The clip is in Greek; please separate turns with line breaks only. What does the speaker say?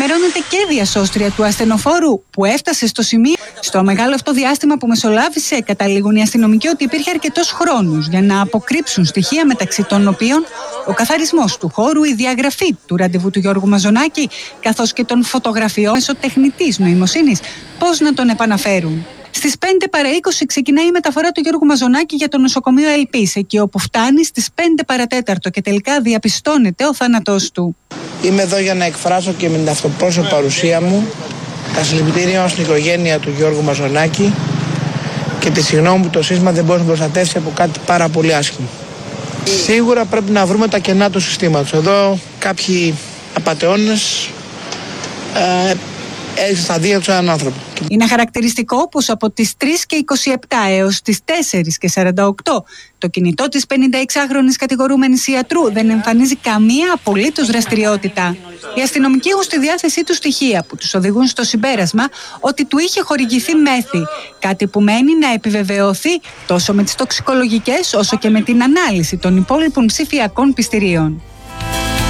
ενημερώνεται και διασώστρια του ασθενοφόρου που έφτασε στο σημείο. Στο μεγάλο αυτό διάστημα που μεσολάβησε, καταλήγουν οι αστυνομικοί ότι υπήρχε αρκετός χρόνος για να αποκρύψουν στοιχεία, μεταξύ των οποίων ο καθαρισμός του χώρου, η διαγραφή του ραντεβού του Γιώργου Μαζονάκη, καθώς και των φωτογραφιών μέσω τεχνητής νοημοσύνης, πώς να τον επαναφέρουν. Στις 5 παρά 20 ξεκινάει η μεταφορά του Γιώργου Μαζονάκη για το νοσοκομείο Ελπής, εκεί όπου φτάνει στις 5 παρατέταρτο και τελικά διαπιστώνεται ο θάνατός του.
Είμαι εδώ για να εκφράσω και με την αυτοπρόσωπη παρουσία μου τα συλληπιτήριά μας στην οικογένεια του Γιώργου Μαζονάκη και τη συγγνώμη που το σύστημα δεν μπορεί να προστατεύσει από κάτι πάρα πολύ άσχημο. Σίγουρα πρέπει να βρούμε τα κενά του συστήματος. Εδώ κάποιοι απατεώνες έριξαν στα δία του έναν άνθρωπο.
Είναι χαρακτηριστικό πως από τις 3 και 27 έως τις 4 και 48 το κινητό της 56χρονης κατηγορούμενης ιατρού δεν εμφανίζει καμία απολύτως δραστηριότητα. Οι αστυνομικοί έχουν στη διάθεσή του στοιχεία που τους οδηγούν στο συμπέρασμα ότι του είχε χορηγηθεί μέθη, κάτι που μένει να επιβεβαιωθεί τόσο με τις τοξικολογικές όσο και με την ανάλυση των υπόλοιπων ψηφιακών πιστηρίων.